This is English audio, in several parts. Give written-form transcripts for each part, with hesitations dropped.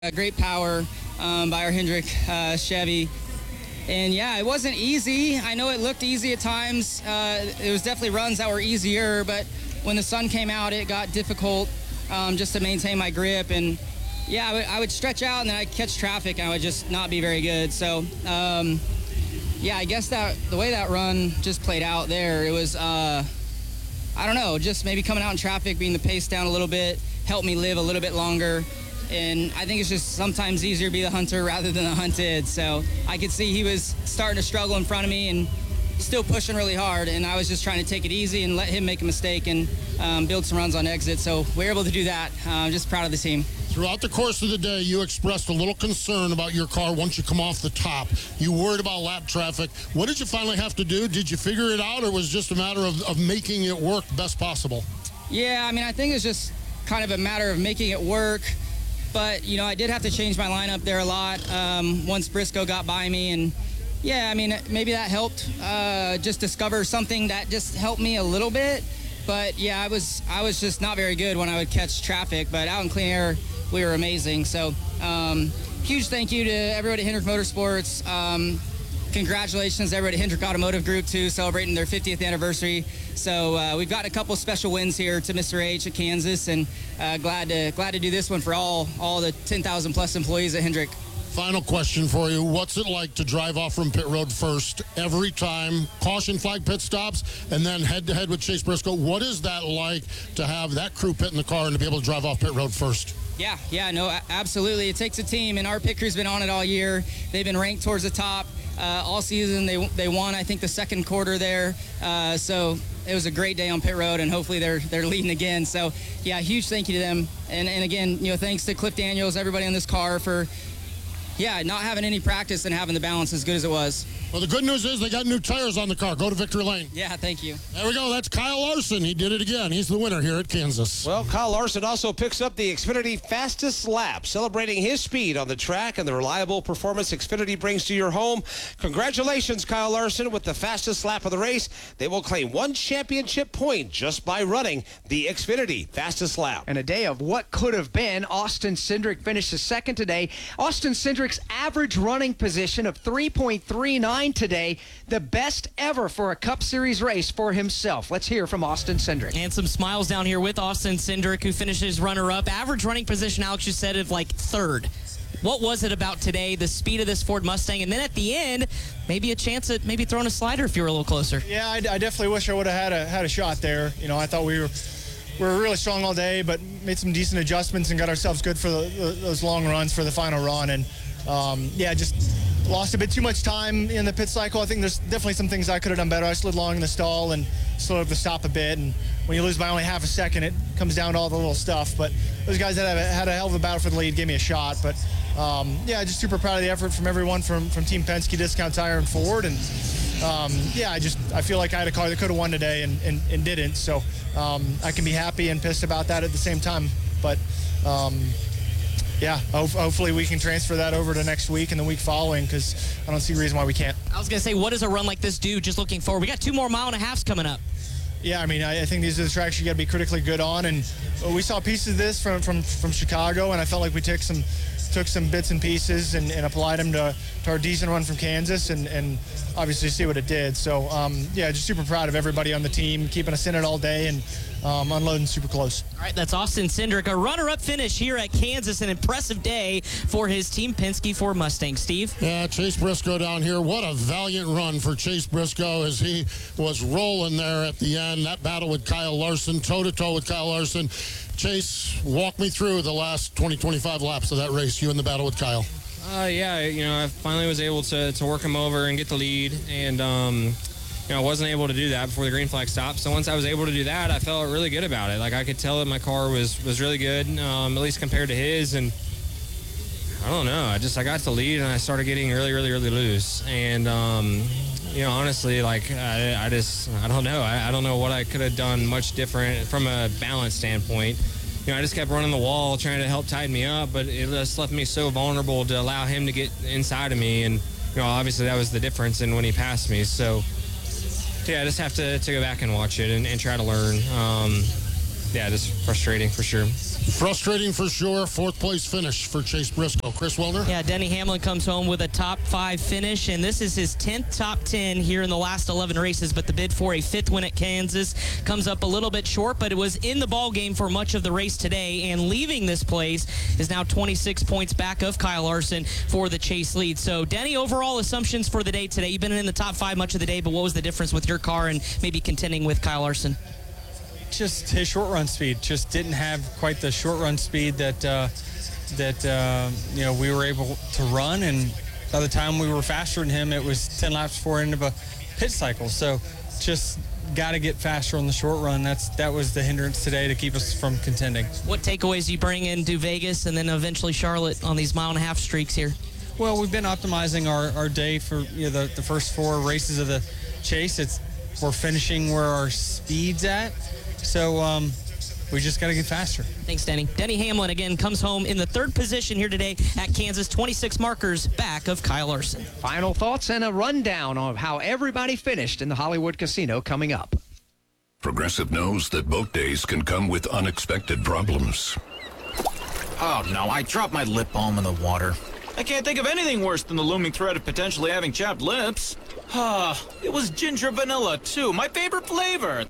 Great power by our Hendrick Chevy. And yeah, it wasn't easy. I know it looked easy at times. It was definitely runs that were easier, but when the sun came out, it got difficult just to maintain my grip. And yeah, I would stretch out and then I'd catch traffic and I would just not be very good. So yeah, I guess that the way that run just played out there, it was, I don't know, just maybe coming out in traffic, being the pace down a little bit, helped me live a little bit longer. And I think it's just sometimes easier to be the hunter rather than the hunted. So I could see he was starting to struggle in front of me and still pushing really hard. And I was just trying to take it easy and let him make a mistake and build some runs on exit. So we were able to do that. I'm just proud of the team. Throughout the course of the day, you expressed a little concern about your car once you come off the top. You worried about lap traffic. What did you finally have to do? Did you figure it out, or was it just a matter of making it work best possible? Yeah, I mean, I think it's just kind of a matter of making it work. But, you know, I did have to change my lineup there a lot once Briscoe got by me. And, yeah, I mean, maybe that helped just discover something that just helped me a little bit. But, yeah, I was just not very good when I would catch traffic. But out in clean air, we were amazing. So huge thank you to everybody at Hendrick Motorsports. Congratulations to everybody at Hendrick Automotive Group, too, celebrating their 50th anniversary. So we've got a couple special wins here to Mr. H at Kansas, and glad to do this one for all the 10,000 plus employees at Hendrick. Final question for you. What's it like to drive off from pit road first every time, caution flag pit stops, and then head-to-head with Chase Briscoe? What is that like to have that crew pit in the car and to be able to drive off pit road first? Yeah, no, absolutely. It takes a team, and our pit crew's been on it all year. They've been ranked towards the top all season. They won, I think, the second quarter there. So it was a great day on pit road, and hopefully they're leading again. So, yeah, huge thank you to them. And again, you know, thanks to Cliff Daniels, everybody on this car for, yeah, not having any practice and having the balance as good as it was. Well, the good news is they got new tires on the car. Go to Victory Lane. Yeah, thank you. There we go. That's Kyle Larson. He did it again. He's the winner here at Kansas. Well, Kyle Larson also picks up the Xfinity fastest lap, celebrating his speed on the track and the reliable performance Xfinity brings to your home. Congratulations, Kyle Larson, with the fastest lap of the race. They will claim one championship point just by running the Xfinity fastest lap. And a day of what could have been. Austin Cindric finishes second today. Austin Cindric's average running position of 3.39 today, the best ever for a Cup Series race for himself. Let's hear from Austin Cindric. And some smiles down here with Austin Cindric, who finishes runner-up. Average running position, Alex just said, of like third. What was it about today, the speed of this Ford Mustang, and then at the end, maybe a chance at maybe throwing a slider if you were a little closer? Yeah, I definitely wish I would have had a shot there. You know, I thought we were really strong all day, but made some decent adjustments and got ourselves good for those long runs for the final run. And yeah, just lost a bit too much time in the pit cycle. I think there's definitely some things I could have done better. I slid long in the stall and slowed up the stop a bit. And when you lose by only half a second, it comes down to all the little stuff. But those guys that had a hell of a battle for the lead gave me a shot. But yeah, just super proud of the effort from everyone from Team Penske, Discount Tire, and Ford. And yeah, I feel like I had a car that could have won today and didn't. So I can be happy and pissed about that at the same time. But yeah, hopefully we can transfer that over to next week and the week following, because I don't see a reason why we can't. I was going to say, what does a run like this do just looking forward? We got 2 more mile-and-a-halves coming up. Yeah, I mean, I think these are the tracks you got to be critically good on, and we saw pieces of this from Chicago, and I felt like we took some bits and pieces and applied them to our decent run from Kansas, and obviously see what it did. So, yeah, just super proud of everybody on the team, keeping us in it all day and unloading super close. All right, that's Austin Cindric, a runner-up finish here at Kansas. An impressive day for his Team Penske Ford Mustang. Steve? Yeah, Chase Briscoe down here. What a valiant run for Chase Briscoe as he was rolling there at the end. That battle with Kyle Larson, toe-to-toe with Kyle Larson. Chase, walk me through the last 20-25 laps of that race, you in the battle with Kyle. Yeah, you know, I finally was able to work him over and get the lead, and you know, I wasn't able to do that before the green flag stopped. So once I was able to do that, I felt really good about it. Like, I could tell that my car was really good, at least compared to his, and I don't know, I got to lead and I started getting really loose, and you know, honestly, like, I don't know. I don't know what I could have done much different from a balance standpoint. You know, I just kept running the wall, trying to help tighten me up, but it just left me so vulnerable to allow him to get inside of me. And, you know, obviously that was the difference in when he passed me. So, yeah, I just have to go back and watch it and try to learn. Yeah, just frustrating for sure. Frustrating for sure. Fourth place finish for Chase Briscoe. Chris Wilner? Yeah, Denny Hamlin comes home with a top 5 finish, and this is his 10th top 10 here in the last 11 races, but the bid for a 5th win at Kansas comes up a little bit short, but it was in the ball game for much of the race today, and leaving this place is now 26 points back of Kyle Larson for the Chase lead. So, Denny, overall assumptions for the day today. You've been in the top 5 much of the day, but what was the difference with your car and maybe contending with Kyle Larson? Just his short run speed. Just didn't have quite the short run speed that we were able to run. And by the time we were faster than him, it was 10 laps before end of a pit cycle. So just got to get faster on the short run. That was the hindrance today to keep us from contending. What takeaways do you bring into Vegas and then eventually Charlotte on these 1.5 mile streaks here? Well, we've been optimizing our day for the first 4 races of the Chase. We're finishing where our speed's at. So we just got to get faster. Thanks, Denny. Denny Hamlin, again, comes home in the 3rd position here today at Kansas, 26 markers back of Kyle Larson. Final thoughts and a rundown of how everybody finished in the Hollywood Casino coming up. Progressive knows that boat days can come with unexpected problems. Oh, no, I dropped my lip balm in the water. I can't think of anything worse than the looming threat of potentially having chapped lips. It was ginger vanilla, too, my favorite flavor.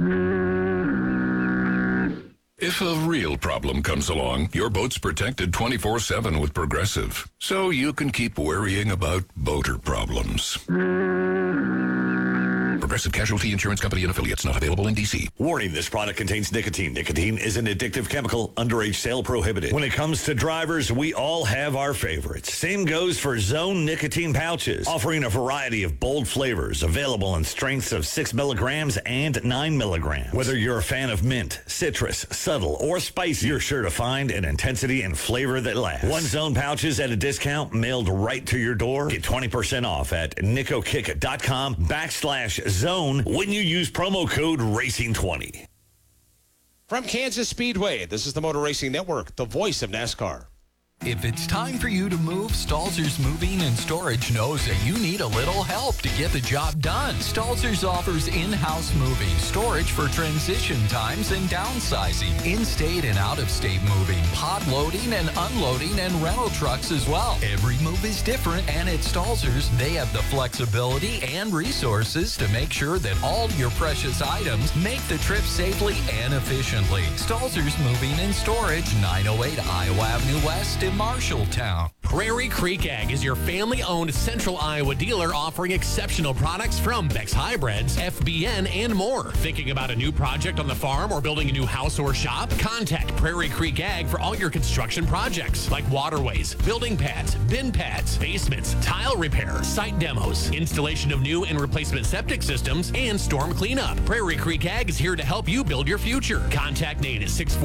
If a real problem comes along, your boat's protected 24/7 with Progressive, so you can keep worrying about boater problems. Progressive Casualty Insurance Company and affiliates, not available in D.C. Warning, this product contains nicotine. Nicotine is an addictive chemical. Underage sale prohibited. When it comes to drivers, we all have our favorites. Same goes for Zone nicotine pouches, offering a variety of bold flavors, available in strengths of 6 milligrams and 9 milligrams. Whether you're a fan of mint, citrus, subtle, or spicy, you're sure to find an intensity and flavor that lasts. One Zone pouches at a discount mailed right to your door. Get 20% off at nicokick.com/Zone when you use promo code RACING20. From Kansas Speedway, this is the Motor Racing Network, the voice of NASCAR. If it's time for you to move, Stalzer's Moving and Storage knows that you need a little help to get the job done. Stalzer's offers in-house moving, storage for transition times and downsizing, in-state and out-of-state moving, pod loading and unloading, and rental trucks as well. Every move is different, and at Stalzer's, they have the flexibility and resources to make sure that all your precious items make the trip safely and efficiently. Stalzer's Moving and Storage, 908 Iowa Avenue West in Marshalltown. Prairie Creek Ag is your family-owned Central Iowa dealer offering exceptional products from Beck's Hybrids, FBN, and more. Thinking about a new project on the farm or building a new house or shop? Contact Prairie Creek Ag for all your construction projects like waterways, building pads, bin pads, basements, tile repair, site demos, installation of new and replacement septic systems, and storm cleanup. Prairie Creek Ag is here to help you build your future. Contact Nate at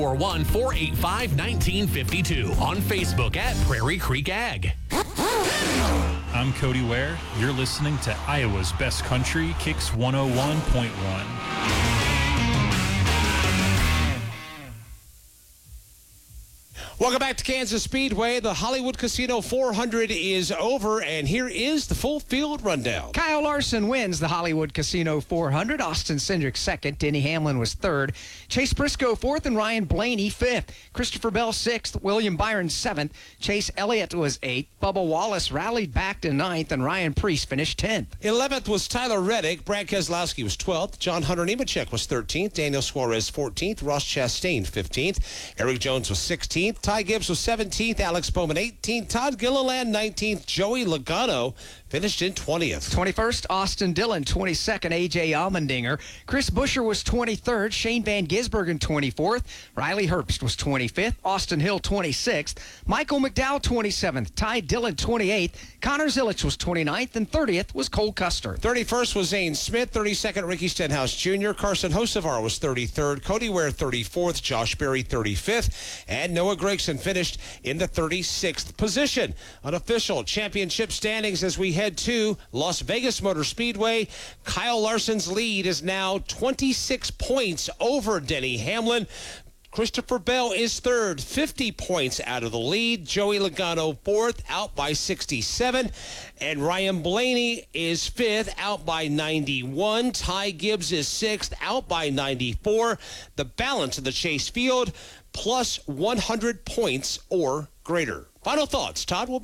641-485-1952 on Facebook at Prairie Creek Ag. I'm Cody Ware. You're listening to Iowa's Best Country, Kicks 101.1. Welcome back to Kansas Speedway. The Hollywood Casino 400 is over, and here is the full field rundown. Kyle Larson wins the Hollywood Casino 400. Austin Cindric second. Denny Hamlin was third. Chase Briscoe fourth, and Ryan Blaney fifth. Christopher Bell sixth. William Byron seventh. Chase Elliott was eighth. Bubba Wallace rallied back to ninth, and Ryan Preece finished 10th. 11th was Tyler Reddick. Brad Keselowski was 12th. John Hunter Nemechek was 13th. Daniel Suarez 14th. Ross Chastain 15th. Eric Jones was 16th. Ty Gibbs was 17th. Alex Bowman 18th. Todd Gilliland 19th. Joey Logano finished in 20th. 21st, Austin Dillon. 22nd, A.J. Allmendinger. Chris Buescher was 23rd. Shane Van Gisbergen 24th. Riley Herbst was 25th. Austin Hill 26th. Michael McDowell 27th. Ty Dillon 28th. Connor Zilisch was 29th. And 30th was Cole Custer. 31st was Zane Smith. 32nd, Ricky Stenhouse Jr. Carson Hocevar was 33rd. Cody Ware 34th. Josh Berry 35th. And Noah Gragson finished in the 36th position. Unofficial championship standings as we head to Las Vegas Motor Speedway. Kyle Larson's lead is now 26 points over Denny Hamlin. Christopher Bell is third, 50 points out of the lead. Joey Logano fourth, out by 67. And Ryan Blaney is fifth, out by 91. Ty Gibbs is sixth, out by 94. The balance of the Chase field: plus 100 points or greater. Final thoughts. Todd will be